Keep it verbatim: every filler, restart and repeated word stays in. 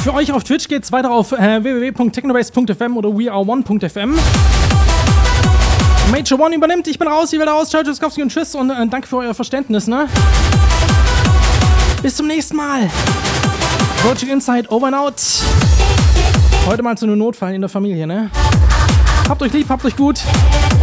Für euch auf Twitch geht's weiter auf äh, w w w punkt technobase punkt f m oder we are one punkt f m. Major One übernimmt, ich bin raus, ihr werdet aus. Ciao, Tschüsskowski und tschüss und äh, danke für euer Verständnis, ne? Bis zum nächsten Mal. Project Insight, over and out. Heute mal zu einem Notfall in der Familie, ne? Habt euch lieb, habt euch gut.